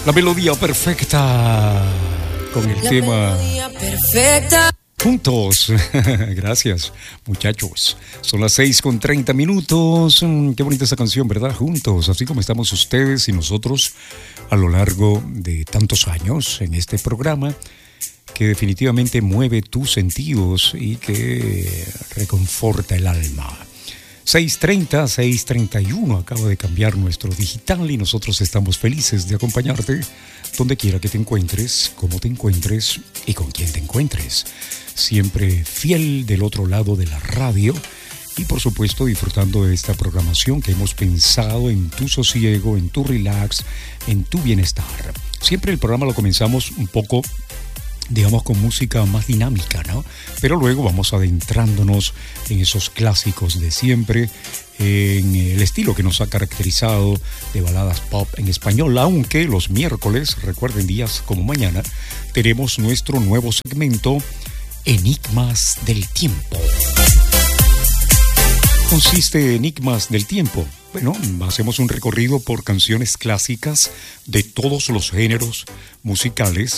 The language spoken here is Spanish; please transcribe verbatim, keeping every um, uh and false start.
La melodía perfecta con el la tema perfecta. Juntos. Gracias, muchachos. Son las seis con treinta minutos. Qué bonita esa canción, ¿verdad? Juntos, así como estamos ustedes y nosotros a lo largo de tantos años en este programa que definitivamente mueve tus sentidos y que reconforta el alma. seis treinta, seis treinta y uno, acaba de cambiar nuestro digital y nosotros estamos felices de acompañarte donde quiera que te encuentres, cómo te encuentres y con quién te encuentres. Siempre fiel del otro lado de la radio y por supuesto disfrutando de esta programación que hemos pensado en tu sosiego, en tu relax, en tu bienestar. Siempre el programa lo comenzamos un poco, digamos, con música más dinámica, ¿no? Pero luego vamos adentrándonos en esos clásicos de siempre, en el estilo que nos ha caracterizado de baladas pop en español, aunque los miércoles, recuerden, días como mañana, tenemos nuestro nuevo segmento, Enigmas del Tiempo. Consiste Enigmas del Tiempo. Bueno, hacemos un recorrido por canciones clásicas de todos los géneros musicales